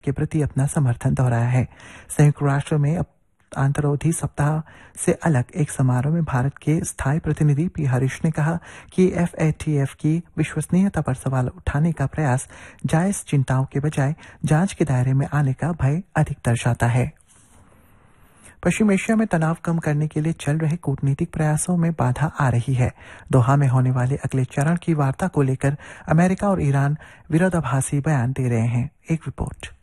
के प्रति अपना समर्थन दोहराया है। संयुक्त राष्ट्र में अंतर्रोधी सप्ताह से अलग एक समारोह में भारत के स्थायी प्रतिनिधि पी हरीश ने कहा कि FATF की विश्वसनीयता पर सवाल उठाने का प्रयास जायज चिंताओं के बजाय जांच के दायरे में आने का भय अधिक दर्शाता है। पश्चिम एशिया में तनाव कम करने के लिए चल रहे कूटनीतिक प्रयासों में बाधा आ रही है। दोहा में होने वाले अगले चरण की वार्ता को लेकर अमेरिका और ईरान विरोधाभासी बयान दे रहे हैं। एक रिपोर्ट।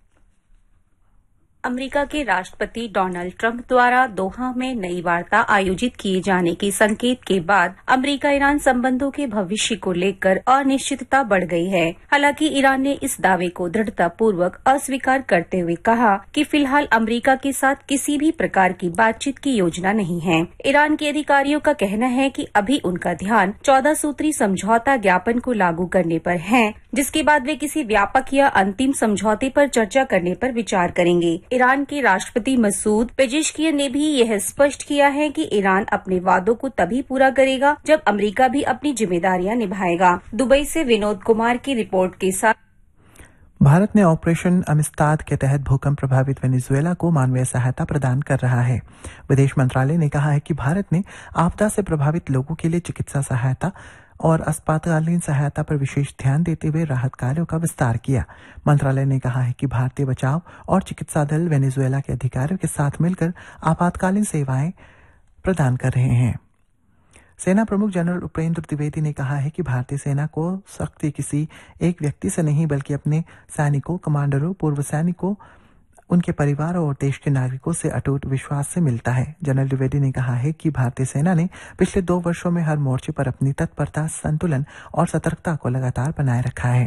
अमेरिका के राष्ट्रपति डोनाल्ड ट्रंप द्वारा दोहा में नई वार्ता आयोजित किए जाने के संकेत के बाद अमेरिका ईरान संबंधों के भविष्य को लेकर अनिश्चितता बढ़ गई है। हालांकि ईरान ने इस दावे को दृढ़तापूर्वक अस्वीकार करते हुए कहा कि फिलहाल अमेरिका के साथ किसी भी प्रकार की बातचीत की योजना नहीं है। ईरान के अधिकारियों का कहना है कि अभी उनका ध्यान 14 सूत्री समझौता ज्ञापन को लागू करने पर है, जिसके बाद वे किसी व्यापक या अंतिम समझौते पर चर्चा करने पर विचार करेंगे। ईरान के राष्ट्रपति मसूद पेजेश्कियन ने भी यह स्पष्ट किया है कि ईरान अपने वादों को तभी पूरा करेगा जब अमेरिका भी अपनी जिम्मेदारियां निभाएगा। दुबई से विनोद कुमार की रिपोर्ट के साथ। भारत ने ऑपरेशन अमिस्ताद के तहत भूकंप प्रभावित वेनेजुएला को मानवीय सहायता प्रदान कर रहा है। विदेश मंत्रालय ने कहा है कि भारत ने आपदा से प्रभावित लोगों के लिए चिकित्सा सहायता और आपातकालीन सहायता पर विशेष ध्यान देते हुए राहत कार्यों का विस्तार किया। मंत्रालय ने कहा है कि भारतीय बचाव और चिकित्सा दल वेनेजुएला के अधिकारियों के साथ मिलकर आपातकालीन सेवाएं प्रदान कर रहे हैं। सेना प्रमुख जनरल उपेंद्र द्विवेदी ने कहा है कि भारतीय सेना को शक्ति किसी एक व्यक्ति से नहीं बल्कि अपने सैनिकों, कमांडरों, पूर्व सैनिकों, उनके परिवार और देश के नागरिकों से अटूट विश्वास से मिलता है। जनरल द्विवेदी ने कहा है कि भारतीय सेना ने पिछले 2 वर्षों में हर मोर्चे पर अपनी तत्परता, संतुलन और सतर्कता को लगातार बनाए रखा है।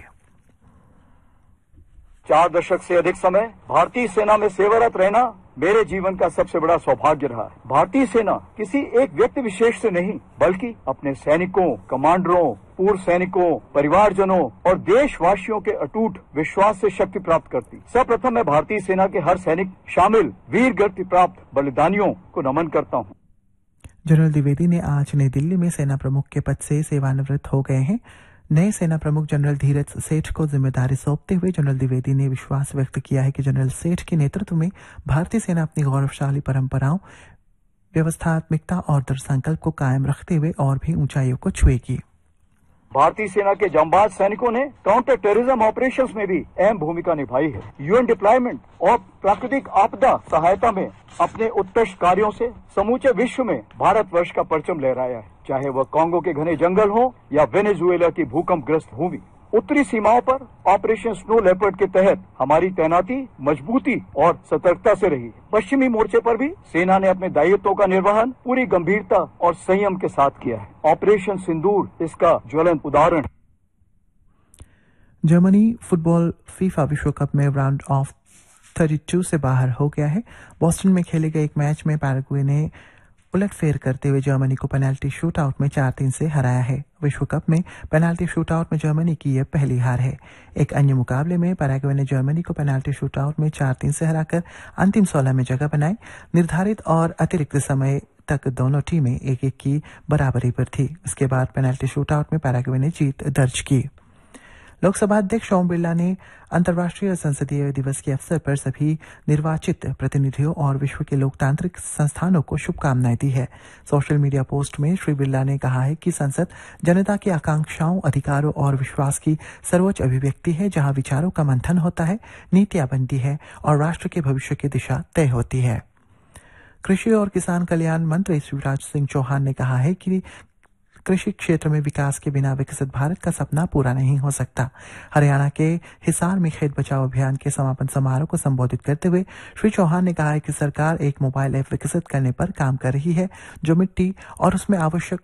4 दशक से अधिक समय भारतीय सेना में सेवारत रहना मेरे जीवन का सबसे बड़ा सौभाग्य रहा है। भारतीय सेना किसी एक व्यक्ति विशेष से नहीं बल्कि अपने सैनिकों, कमांडरों, पूर्व सैनिकों, परिवारजनों और देशवासियों के अटूट विश्वास से शक्ति प्राप्त करती। सर्वप्रथम मैं भारतीय सेना के हर सैनिक शामिल वीर गति प्राप्त बलिदानियों को नमन करता हूँ। जनरल द्विवेदी ने आज नई दिल्ली में सेना प्रमुख के पद से सेवानिवृत्त हो गए हैं। नए सेना प्रमुख जनरल धीरज सेठ को जिम्मेदारी सौंपते हुए जनरल द्विवेदी ने विश्वास व्यक्त किया है कि जनरल सेठ के नेतृत्व में भारतीय सेना अपनी गौरवशाली परंपराओं, व्यवस्थात्मकता और दृढ़संकल्प को कायम रखते हुए और भी ऊंचाइयों को छुएगी। भारतीय सेना के जांबाज सैनिकों ने काउंटर टेररिज्म ऑपरेशंस में भी अहम भूमिका निभाई है। यूएन डिप्लॉयमेंट और प्राकृतिक आपदा सहायता में अपने उत्कृष्ट कार्यों से समूचे विश्व में भारतवर्ष का परचम लहराया है, चाहे वह कांगो के घने जंगल हो या वेनेजुएला की भूकंपग्रस्त भूमि। उत्तरी सीमाओं पर ऑपरेशन स्नो लेपर्ड के तहत हमारी तैनाती मजबूती और सतर्कता से रही। पश्चिमी मोर्चे पर भी सेना ने अपने दायित्वों का निर्वहन पूरी गंभीरता और संयम के साथ किया है। ऑपरेशन सिंदूर इसका ज्वलंत उदाहरण। जर्मनी फुटबॉल फीफा विश्व कप में राउंड ऑफ 32 से बाहर हो गया है। बोस्टन में खेले गए एक मैच में पैराग्वे ने उलटफेर करते हुए जर्मनी को पेनाल्टी शूटआउट में 4-3 से हराया है। विश्व कप में पेनाल्टी शूटआउट में जर्मनी की यह पहली हार है। एक अन्य मुकाबले में पैराग्वे ने जर्मनी को पेनाल्टी शूटआउट में 4-3 से हराकर अंतिम 16 में जगह बनाई। निर्धारित और अतिरिक्त समय तक दोनों टीमें 1-1 की बराबरी पर थी। उसके बाद पेनाल्टी शूटआउट में पैराग्वे ने जीत दर्ज की। लोकसभा अध्यक्ष ओम बिरला ने अंतर्राष्ट्रीय संसदीय दिवस के अवसर पर सभी निर्वाचित प्रतिनिधियों और विश्व के लोकतांत्रिक संस्थानों को शुभकामनाएं दी है। सोशल मीडिया पोस्ट में श्री बिरला ने कहा है कि संसद जनता की आकांक्षाओं, अधिकारों और विश्वास की सर्वोच्च अभिव्यक्ति है, जहां विचारों का मंथन होता है, नीतियां बनती है और राष्ट्र के भविष्य की दिशा तय होती है। कृषि और किसान कल्याण मंत्री शिवराज सिंह चौहान ने कहा है कि कृषि क्षेत्र में विकास के बिना विकसित भारत का सपना पूरा नहीं हो सकता। हरियाणा के हिसार में खेत बचाओ अभियान के समापन समारोह को संबोधित करते हुए श्री चौहान ने कहा है कि सरकार एक मोबाइल ऐप विकसित करने पर काम कर रही है जो मिट्टी और उसमें आवश्यक